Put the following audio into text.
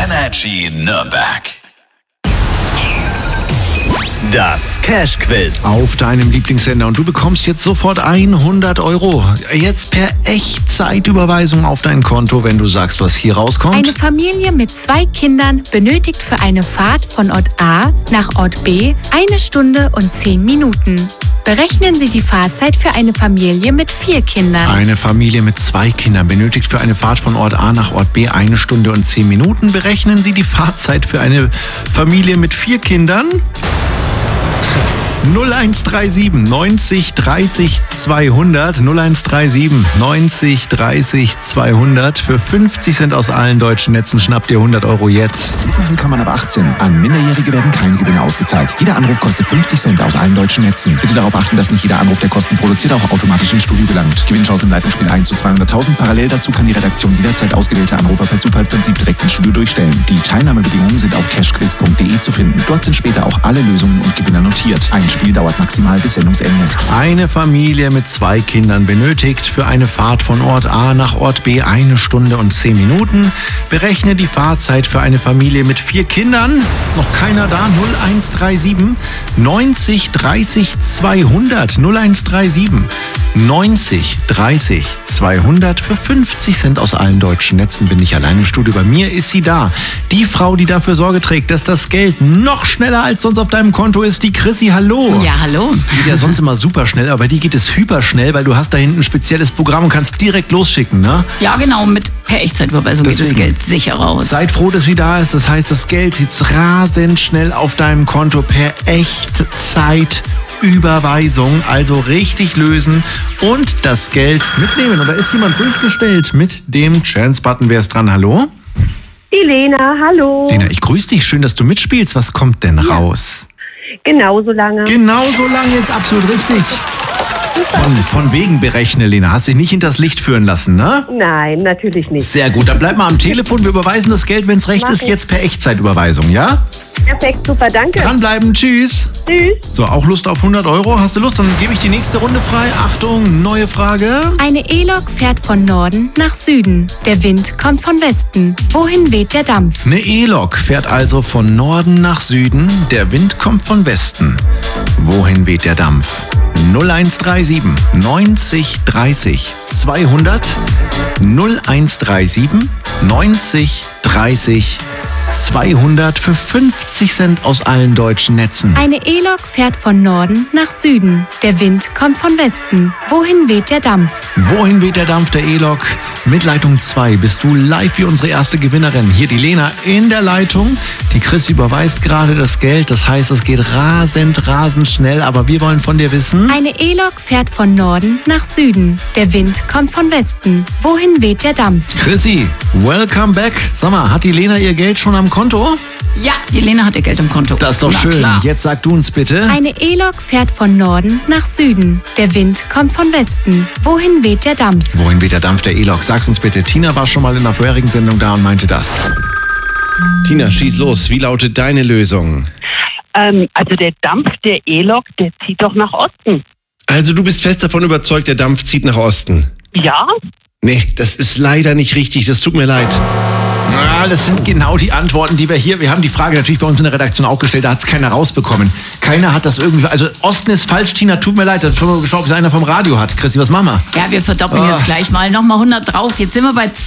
Energy Nürnberg. Das Cash-Quiz. Auf deinem Lieblingssender. Und du bekommst jetzt sofort 100 €. Jetzt per Echtzeitüberweisung auf dein Konto, wenn du sagst, was hier rauskommt. Eine Familie mit 2 Kindern benötigt für eine Fahrt von Ort A nach Ort B 1 Stunde und 10 Minuten. Berechnen Sie die Fahrzeit für eine Familie mit 4 Kindern. Eine Familie mit 2 Kindern benötigt für eine Fahrt von Ort A nach Ort B 1 Stunde und 10 Minuten. Berechnen Sie die Fahrzeit für eine Familie mit 4 Kindern. 0137 90 30 200 0137 90 30 200 für 50 Cent aus allen deutschen Netzen schnappt ihr 100 € jetzt. Mitmachen kann man ab 18. An Minderjährige werden keine Gewinne ausgezahlt. Jeder Anruf kostet 50 Cent aus allen deutschen Netzen. Bitte darauf achten, dass nicht jeder Anruf, der Kosten produziert, auch automatisch ins Studio gelangt. Gewinnchance im Leitungsspiel 1 zu 200.000. Parallel dazu kann die Redaktion jederzeit ausgewählte Anrufer per Zufallsprinzip direkt ins Studio durchstellen. Die Teilnahmebedingungen sind auf cashquiz.de zu finden. Dort sind später auch alle Lösungen und Gewinner notiert. Ein Spiel dauert maximal bis Sendungsende. Eine Familie mit 2 Kindern benötigt für eine Fahrt von Ort A nach Ort B 1 Stunde und 10 Minuten. Berechne die Fahrzeit für eine Familie mit 4 Kindern. Noch keiner da? 0137 90 30 200 0137 90 30 200 für 50 Cent aus allen deutschen Netzen. Bin ich allein im Studio. Bei mir ist sie da. Die Frau, die dafür Sorge trägt, dass das Geld noch schneller als sonst auf deinem Konto ist. Die Chrissy, hallo. Ja, hallo. Geht ja sonst immer super schnell, aber bei dir geht es hyperschnell, weil du hast da hinten ein spezielles Programm und kannst direkt losschicken, ne? Ja, genau, mit per Echtzeitüberweisung geht das Geld sicher raus. Seid froh, dass sie da ist. Das heißt, das Geld jetzt rasend schnell auf deinem Konto per Echtzeitüberweisung. Also richtig lösen und das Geld mitnehmen. Und da ist jemand durchgestellt mit dem Chance-Button. Wer ist dran? Hallo? Die Lena, hallo. Lena, ich grüße dich. Schön, dass du mitspielst. Was kommt denn raus? Genauso lange. Genauso lange ist absolut richtig. Von wegen berechne, Lena. Hast dich nicht hinters Licht führen lassen, ne? Nein, natürlich nicht. Sehr gut. Dann bleib mal am Telefon. Wir überweisen das Geld, wenn es recht ist, jetzt per Echtzeitüberweisung, ja? Perfekt, super, danke. Dranbleiben. Tschüss. Tschüss. So, auch Lust auf 100 €? Hast du Lust? Dann gebe ich die nächste Runde frei. Achtung, neue Frage. Eine E-Lok fährt von Norden nach Süden. Der Wind kommt von Westen. Wohin weht der Dampf? Eine E-Lok fährt also von Norden nach Süden. Der Wind kommt von Westen. Wohin weht der Dampf? 0137 90 30 200 0137 90 30 200 für 50 Cent aus allen deutschen Netzen. Eine E-Lok fährt von Norden nach Süden. Der Wind kommt von Westen. Wohin weht der Dampf? Wohin weht der Dampf der E-Lok? Mit Leitung 2 bist du live wie unsere erste Gewinnerin. Hier die Lena in der Leitung. Die Chris überweist gerade das Geld. Das heißt, es geht rasend schnell. Aber wir wollen von dir wissen. Eine E-Lok fährt von Norden nach Süden. Der Wind kommt von Westen. Wohin weht der Dampf? Chrissy, welcome back. Sag mal, hat die Lena ihr Geld schon am Konto? Ja, die Lena hat ihr Geld im Konto. Das ist doch schön. Klar. Jetzt sag du uns bitte. Eine E-Lok fährt von Norden nach Süden. Der Wind kommt von Westen. Wohin weht der Dampf? Wohin weht der Dampf der E-Lok? Sag's uns bitte. Tina war schon mal in der vorherigen Sendung da und meinte das. Tina, schieß los. Wie lautet deine Lösung? Also der Dampf der E-Lok, der zieht doch nach Osten. Also du bist fest davon überzeugt, der Dampf zieht nach Osten? Ja? Nee, das ist leider nicht richtig. Das tut mir leid. Das sind genau die Antworten, die wir haben die Frage natürlich bei uns in der Redaktion auch gestellt, da hat es keiner rausbekommen. Keiner hat das irgendwie, also Osten ist falsch, Tina, tut mir leid, das ist einer vom Radio hat. Chrissy, was machen wir? Ja, wir verdoppeln jetzt gleich mal nochmal 100 drauf. Jetzt sind wir bei